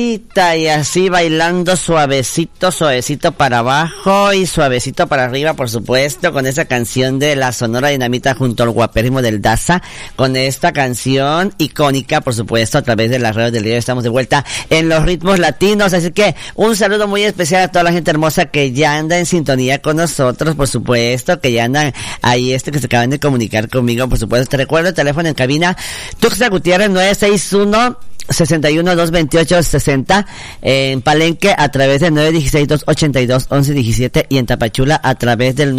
Y así bailando suavecito, suavecito para abajo y suavecito para arriba, por supuesto, con esa canción de la Sonora Dinamita junto al guapérrimo del Daza, con esta canción icónica, por supuesto, a través de las redes del día. Estamos de vuelta en los ritmos latinos, así que un saludo muy especial a toda la gente hermosa que ya anda en sintonía con nosotros, por supuesto, que ya andan ahí, que se acaban de comunicar conmigo, por supuesto. Te recuerdo el teléfono en cabina, Tuxtla Gutiérrez 961-61-228-60, en Palenque a través del 916-282-1117 y en Tapachula a través del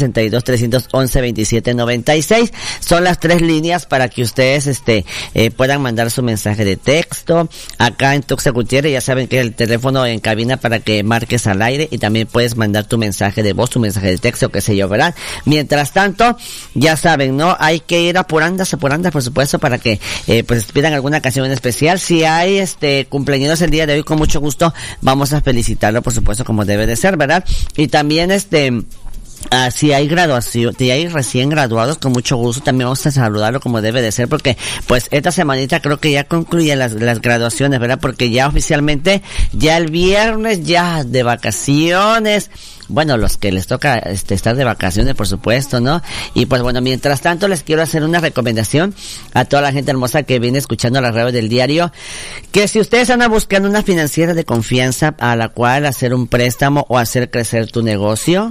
962-311-2796. Son las 3 líneas para que ustedes puedan mandar su mensaje de texto. Acá en Tuxtla Gutiérrez ya saben que es el teléfono en cabina para que marques al aire, y también puedes mandar tu mensaje de voz, tu mensaje de texto, qué sé yo, ¿verdad? Mientras tanto, ya saben, ¿no? Hay que ir apurandas, por supuesto, para que pues pidan alguna canción en especial. Si hay cumpleaños el día de hoy, con mucho gusto vamos a felicitarlo, por supuesto, como debe de ser, ¿verdad? Y también si hay graduación, si hay recién graduados, con mucho gusto también vamos a saludarlo como debe de ser, porque pues esta semanita creo que ya concluyen las graduaciones, ¿verdad? Porque ya oficialmente, ya el viernes, ya de vacaciones. Bueno, los que les toca estar de vacaciones, por supuesto, ¿no? Y pues bueno, mientras tanto les quiero hacer una recomendación a toda la gente hermosa que viene escuchando las redes del diario, que si ustedes andan buscando una financiera de confianza a la cual hacer un préstamo o hacer crecer tu negocio,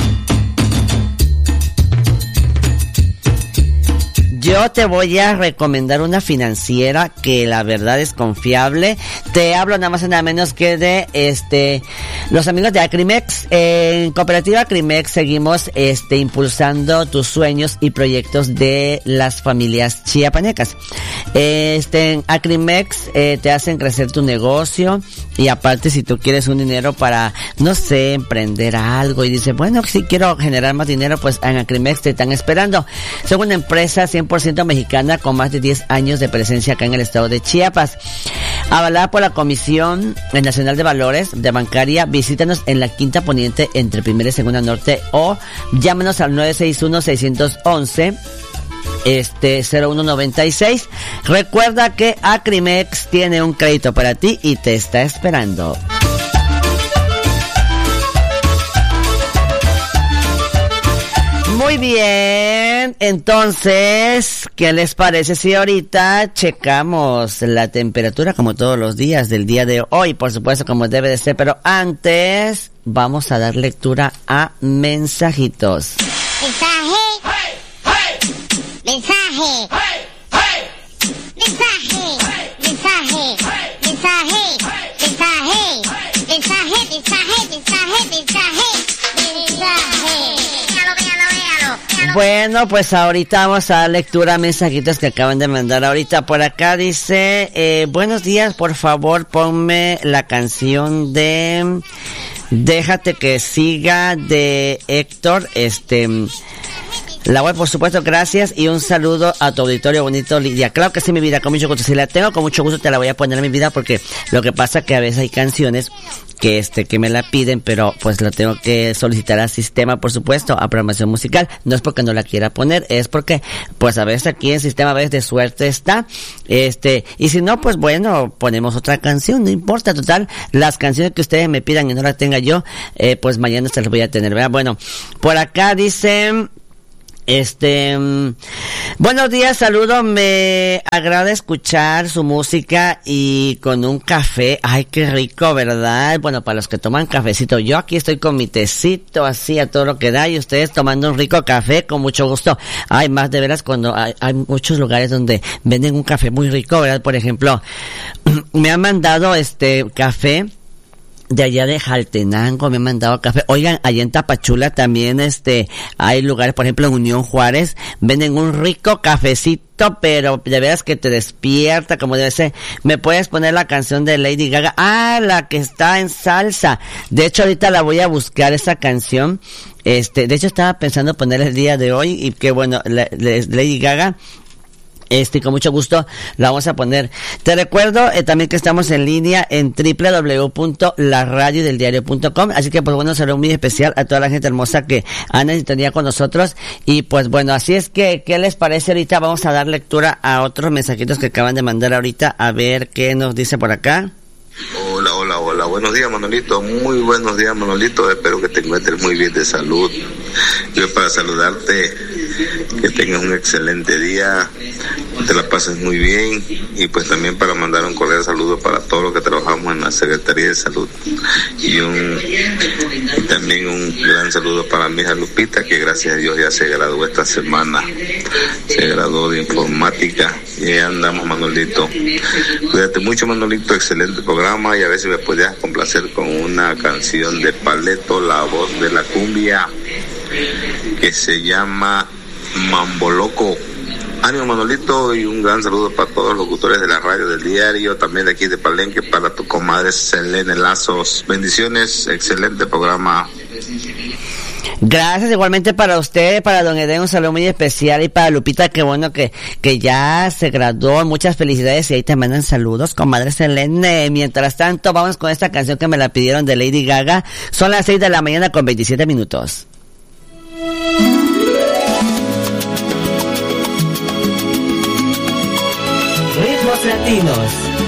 yo te voy a recomendar una financiera que la verdad es confiable. Te hablo nada más y nada menos que de los amigos de Acrimex. En Cooperativa Acrimex seguimos impulsando tus sueños y proyectos de las familias chiapanecas. En Acrimex te hacen crecer tu negocio, y aparte, si tú quieres un dinero para, no sé, emprender algo y dices, bueno, si quiero generar más dinero, pues en Acrimex te están esperando. Son una empresa 100% mexicana con más de 10 años de presencia acá en el estado de Chiapas, avalada por la Comisión Nacional de Valores de Bancaria. Visítanos en la Quinta Poniente entre Primera y Segunda Norte, o llámanos al 961-611 0196. Recuerda que Acrimex tiene un crédito para ti y te está esperando. Muy bien, entonces, ¿qué les parece si ahorita checamos la temperatura como todos los días del día de hoy? Por supuesto, como debe de ser, pero antes vamos a dar lectura a mensajitos. Mensaje. Mensaje. Bueno, pues ahorita vamos a dar lectura a mensajitos que acaban de mandar ahorita. Por acá dice, buenos días, por favor ponme la canción de Déjate que siga de Héctor, la web, por supuesto, gracias, y un saludo a tu auditorio bonito, Lidia. Claro que sí, mi vida, con mucho gusto. Si la tengo, con mucho gusto te la voy a poner en mi vida, porque lo que pasa que a veces hay canciones que me la piden, pero pues lo tengo que solicitar al sistema, por supuesto, a programación musical. No es porque no la quiera poner, es porque pues a veces aquí en el sistema a veces de suerte está, y si no, pues bueno, ponemos otra canción, no importa, total, las canciones que ustedes me pidan y no las tenga yo, pues mañana se las voy a tener, ¿verdad? Bueno, por acá dicen, buenos días, saludo, me agrada escuchar su música y con un café, ay, qué rico, ¿verdad? Bueno, para los que toman cafecito, yo aquí estoy con mi tecito así a todo lo que da, y ustedes tomando un rico café, con mucho gusto. Ay, más de veras cuando hay muchos lugares donde venden un café muy rico, ¿verdad? Por ejemplo, me han mandado café de allá de Jaltenango, me han mandado café. Oigan, allá en Tapachula también hay lugares, por ejemplo en Unión Juárez, venden un rico cafecito, pero de veras que te despierta como debe ser. ¿Me puedes poner la canción de Lady Gaga? Ah, la que está en salsa. De hecho, ahorita la voy a buscar, esa canción. De hecho, estaba pensando poner el día de hoy, y que bueno, Lady Gaga, con mucho gusto la vamos a poner. Te recuerdo también que estamos en línea en www.laradiodeldiario.com, así que pues bueno, saludo muy especial a toda la gente hermosa que anda en sintonía con nosotros. Y pues bueno, así es que, ¿qué les parece? Ahorita vamos a dar lectura a otros mensajitos que acaban de mandar ahorita, a ver qué nos dice por acá. Hola, hola, hola. Buenos días, Manolito. Muy buenos días, Manolito. Espero que te encuentres muy bien de salud. Yo para saludarte, que tengas un excelente día, te la pases muy bien, y pues también para mandar un cordial saludo para todos los que trabajamos en la Secretaría de Salud, y también un gran saludo para mi hija Lupita, que gracias a Dios ya se graduó esta semana, se graduó de informática, y ahí andamos, Manolito. Cuídate mucho, Manolito, excelente programa, y a ver si me podías complacer con una canción de Paleto, la voz de la cumbia, que se llama Mambo Loco. Ánimo, Manolito, y un gran saludo para todos los locutores de la radio del diario, también de aquí de Palenque, para tu comadre Selene Lazos. Bendiciones, excelente programa. Gracias, igualmente para usted, para don Edén, un saludo muy especial, y para Lupita, qué bueno que ya se graduó, muchas felicidades, y ahí te mandan saludos, comadre Selene. Mientras tanto, vamos con esta canción que me la pidieron de Lady Gaga. Son las 6 de la mañana con 27 minutos. Ritmos latinos.